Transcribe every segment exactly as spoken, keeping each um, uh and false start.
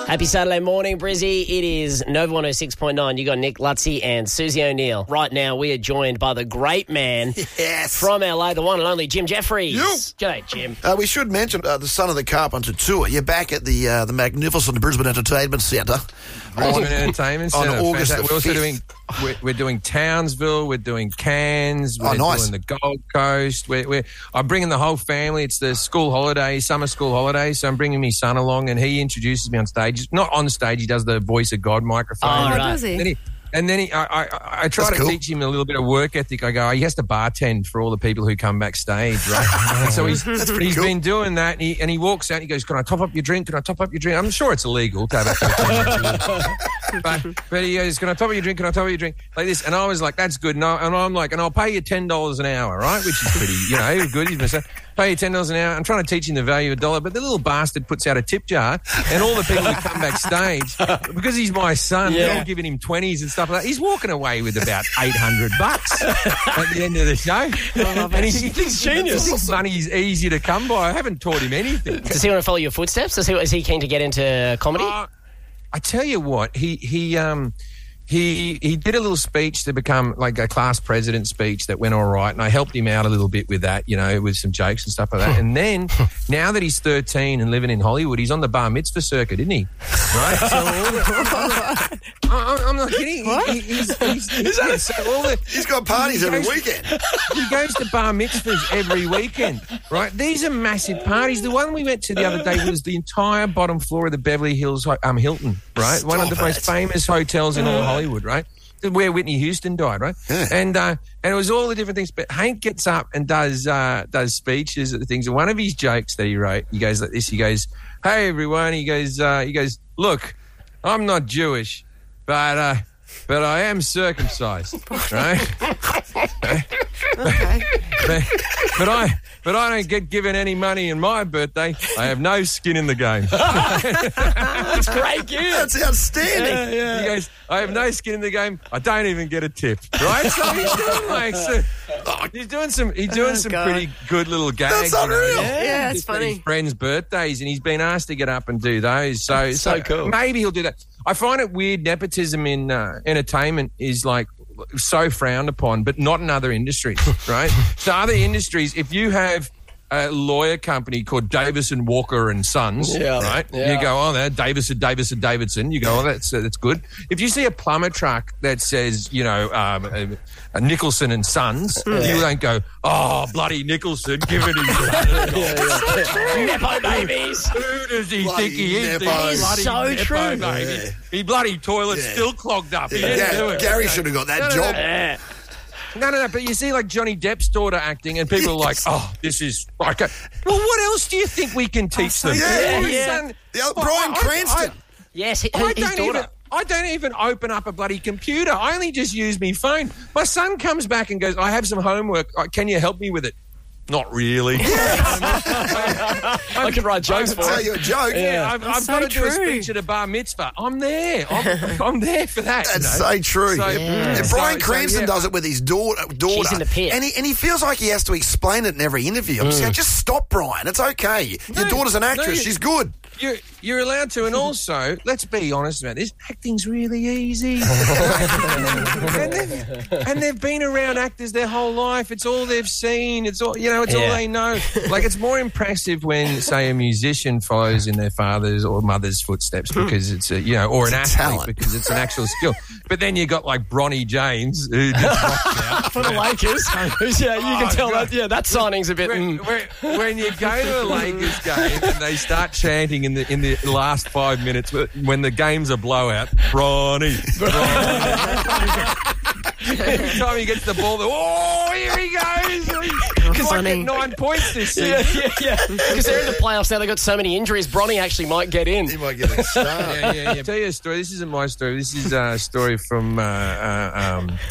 Happy Saturday morning, Brizzy. It is Nova one oh six point nine. You got Nick Lutzy and Susie O'Neill. Right now, we are joined by the great man yes. from L A, the one and only Jim Jeffries. You. G'day, Jim. Uh, we should mention uh, the Son of the Carpenter tour. You're back at the uh, the magnificent Brisbane Entertainment Centre. Brisbane Entertainment on Centre. August the We're also fifth. doing we're, we're doing Townsville. We're doing Cairns. We're Oh, nice. doing the Gold Coast. We're, we're I'm bringing the whole family. It's the school holidays, summer school holidays. So I'm bringing my son along, and he introduces me on stage. Not on stage. He does the Voice of God microphone. Oh, and right. Does he? then he And then he, I, I, I try That's to cool. teach him a little bit of work ethic. I go, he has to bartend for all the people who come backstage, right? And so he's That's pretty he's cool. been doing that, and he, and he walks out and he goes, "Can I top up your drink? Can I top up your drink?" I'm sure it's illegal to have a but, but he goes, "Can I top up your drink? Can I top up your drink?" Like this, and I was like, "That's good." And, I, and I'm like, "And I'll pay you ten dollars an hour, right?" Which is pretty, you know, good. He's gonna say, "Pay you ten dollars an hour." I'm trying to teach him the value of a dollar, but the little bastard puts out a tip jar, and all the people who come backstage, because he's my son, Yeah. they're all giving him twenties and stuff like that. He's walking away with about eight hundred bucks at the end of the show. And he, he thinks genius. He thinks money's easy to come by. I haven't taught him anything. Does he want to follow your footsteps? Is he, is he keen to get into comedy? Uh, I tell you what, he he um he he did a little speech to become like a class president speech that went all right, and I helped him out a little bit with that, you know, with some jokes and stuff like that. And then now that he's thirteen and living in Hollywood, he's on the bar mitzvah circuit, isn't he? Right? So all the, I, I'm not kidding. He, he, he's, he's, he's, yeah, so all the, He's got parties he every goes- weekend. He goes to bar mitzvahs every weekend, right? These are massive parties. The one we went to the other day was the entire bottom floor of the Beverly Hills um, Hilton, right? one of the Stop most it. famous hotels in all Hollywood, right? Where Whitney Houston died, right? Yeah. And uh, and it was all the different things. But Hank gets up and does uh, does speeches at the things. And one of his jokes that he wrote, he goes like this. He goes, "Hey everyone," he goes, uh, he goes, "Look, I'm not Jewish, but uh, but I am circumcised, right? Okay. but, but I but I don't get given any money in my birthday. I have no skin in the game." That's great, kid. That's outstanding. He goes, "I have no skin in the game. I don't even get a tip." Right? So he's doing like so, he's doing some he's doing Oh, some God. pretty good little gags. That's unreal. You know, Yeah, it's just at his funny. friends' birthdays, and he's been asked to get up and do those. So So cool. Maybe he'll do that. I find it weird. Nepotism in uh, entertainment is like so frowned upon, but not in other industries, right? So other industries, if you have a lawyer company called Davison Walker and Sons, Yeah. right? Yeah. You go, "Oh, that Davison, Davison, Davidson." You go, "Oh, that's uh, that's good." If you see a plumber truck that says, you know, um, uh, uh, Nicholson and Sons, you don't go, "Oh, bloody Nicholson, give it his Nepo babies. Who does he Bloody think he is? Nepo. Bloody It's so Nepo, true. mate. Yeah. He bloody toilet's Yeah. still clogged up. He Yeah, didn't do it. Gary should have got that No, no, job. no. Yeah. No, no, no. But you see, like Johnny Depp's daughter acting, and people are like, "Oh, this is like." A... Well, what else do you think we can teach them? yeah, My yeah. son- The other, Well, Bryan I- I- Cranston. Yes, he- I, I his don't daughter. even. I don't even open up a bloody computer. I only just use my phone. My son comes back and goes, "I have some homework. Uh, Can you help me with it?" Not really. I could write jokes for Tell him. you a joke. Yeah, I've, That's I've so got to do a true. speech at a bar mitzvah. I'm there. I'm, I'm there for that. you That's know? so true. So- And So- Brian so, Cranston yeah. does it with his daughter, daughter. She's in the pit. And he, and he feels like he has to explain it in every interview. I'm just going, just stop, Brian. It's okay. Your No, daughter's an actress. no, you- She's good. You're, you're allowed to, and also, let's be honest about this, acting's really easy. and, they've, and they've been around actors their whole life. It's all they've seen. It's all, you know, it's Yeah. all they know. Like, it's more impressive when, say, a musician follows in their father's or mother's footsteps because it's a, you know, or an a athlete talent. because it's an actual skill. But then you got like Bronny James who just rocked out. For the Lakers. Who's- yeah, you can Oh, tell God. that. Yeah, that signing's a bit. When, mm. when, when you go to a Lakers game and they start chanting in the in the last five minutes when the game's a blowout, Bronny, Bronny. Every time he gets the ball, they're, oh, here he goes. He might Funny. get nine points this Yeah, season. yeah, yeah. Because they're in the playoffs now. They've got so many injuries. Bronny actually might get in. He might get a star. Yeah, yeah, yeah. Tell you a story. This isn't my story. This is a story from uh, uh, um,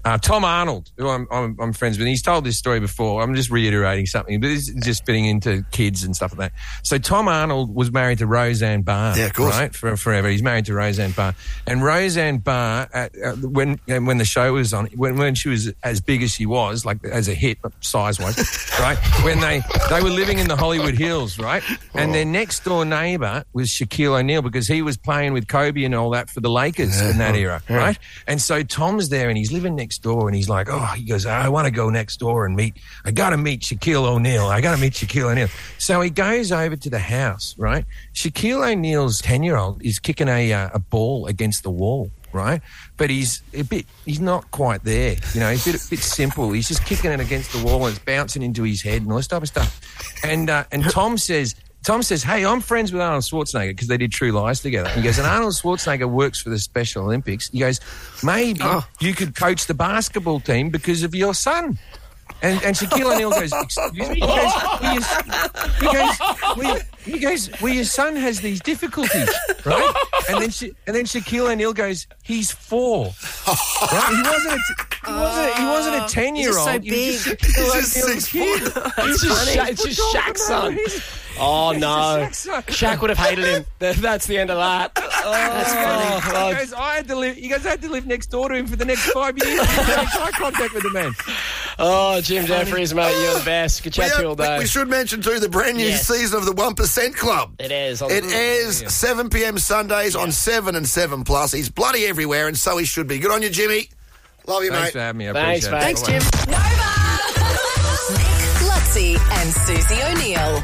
Uh, Tom Arnold, who I'm, I'm, I'm friends with, he's told this story before. I'm just reiterating something, but this is just fitting into kids and stuff like that. So Tom Arnold was married to Roseanne Barr, yeah, of course. right, for forever. He's married to Roseanne Barr, and Roseanne Barr, uh, uh, when when the show was on, when when she was as big as she was, like as a hit size wise, right? When they they were living in the Hollywood Hills, right, and oh. their next door neighbour was Shaquille O'Neal because he was playing with Kobe and all that for the Lakers yeah. in that era, yeah. right? And so Tom's there and he's living next door and he's like, oh, he goes, I want to go next door and meet, I got to meet Shaquille O'Neal. I got to meet Shaquille O'Neal. So he goes over to the house, right? Shaquille O'Neal's ten-year-old is kicking a uh, a ball against the wall, right? But he's a bit, he's not quite there. You know, he's a bit, a bit simple. He's just kicking it against the wall and it's bouncing into his head and all this type of stuff. And, uh, and Tom says, Tom says, hey, I'm friends with Arnold Schwarzenegger because they did True Lies together. He goes, and Arnold Schwarzenegger works for the Special Olympics. He goes, maybe oh. you could coach the basketball team because of your son. And, and Shaquille O'Neal goes, excuse me? He goes, well, your, he, goes, well, your, he goes, well, your son has these difficulties, right? And then Sha- and then Shaquille O'Neal goes, he's four. Right? He wasn't a, he wasn't a, he wasn't a ten-year-old. So big. He's just Shaquille He's O'Neal's kid. It's just, Sha- it's just Shaq's son. Oh, no. Shaq would have hated him. That's the end of that. Oh, that's funny. Oh, he goes, I had to live, he goes, I had to live next door to him for the next five years. Eye contact with the man. Oh, Jim Jeffries, mate, you're the best. Could chat to you all day. We should mention, too, the brand new yes. season of the one percent Club. It is. It airs yeah. seven p.m. Sundays yeah. on seven and seven plus. He's bloody everywhere, and so he should be. Good on you, Jimmy. Love you, Thanks mate. for having me. I Thanks, appreciate mate. it. Thanks, Jim. Nova! Nick, Lutzi and Susie O'Neil.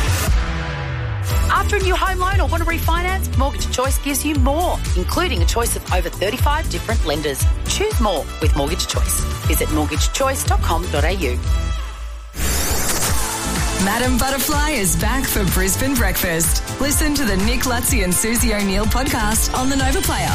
After a new home loan or want to refinance, Mortgage Choice gives you more, including a choice of over thirty-five different lenders. Choose more with Mortgage Choice. Visit mortgage choice dot com dot a u. Madam Butterfly is back for Brisbane Breakfast. Listen to the Nick, Lutzi and Susie O'Neil podcast on the Nova Player.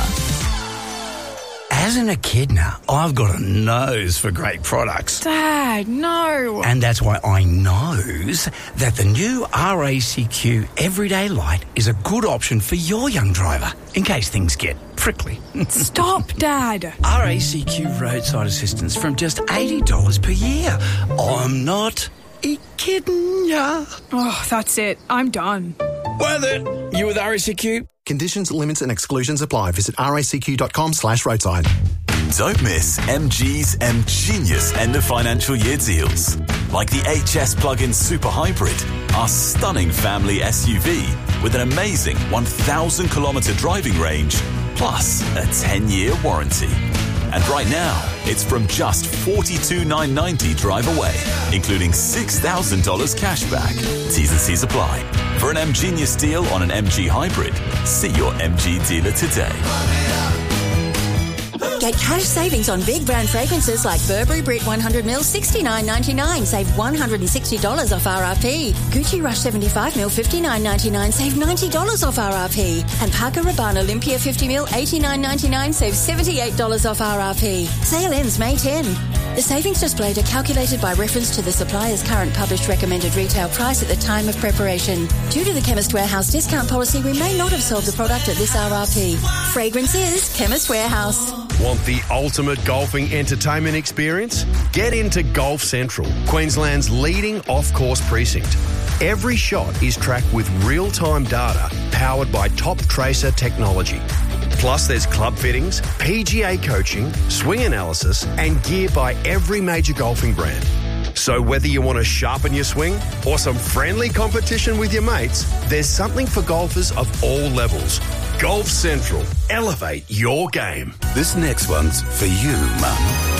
As an echidna, I've got a nose for great products. Dad, no. And that's why I knows that the new R A C Q Everyday Light is a good option for your young driver, in case things get prickly. Stop, Dad. R A C Q roadside assistance from just eighty dollars per year. I'm not kidding ya. Oh, that's it. I'm done. Worth it. You with R A C Q? Conditions, limits and exclusions apply. Visit racq.com slash roadside. Don't miss M G's M-Genius end of financial year deals. Like the H S Plug-in Super Hybrid, our stunning family S U V with an amazing one thousand kilometre driving range, plus a ten-year warranty. And right now, it's from just forty-two thousand nine hundred ninety dollars drive away, including six thousand dollars cash back. T's and C's apply. For an M-Genius deal on an M G Hybrid, see your M G dealer today. Get cash savings on big brand fragrances like Burberry Brit one hundred milliliters, sixty-nine ninety-nine. Save one hundred sixty dollars off R R P. Gucci Rush seventy-five milliliters, fifty-nine ninety-nine. Save ninety dollars off R R P. And Paco Rabanne Olympia fifty milliliters, eighty-nine ninety-nine. Save seventy-eight dollars off R R P. Sale ends May tenth. The savings displayed are calculated by reference to the supplier's current published recommended retail price at the time of preparation. Due to the Chemist Warehouse discount policy, we may not have sold the product at this R R P. Fragrance is Chemist Warehouse. Want the ultimate golfing entertainment experience? Get into Golf Central, Queensland's leading off-course precinct. Every shot is tracked with real-time data powered by Top Tracer technology. Plus, there's club fittings, P G A coaching, swing analysis, and gear by every major golfing brand. So whether you want to sharpen your swing or some friendly competition with your mates, there's something for golfers of all levels. Golf Central. Elevate your game. This next one's for you, Mum.